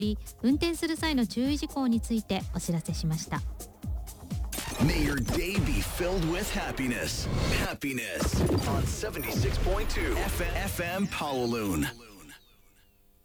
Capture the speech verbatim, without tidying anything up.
運転する際の注意事項についてお知らせしました。 May your day be filled with happiness. Happiness on seventy-six point two F M Kowloon.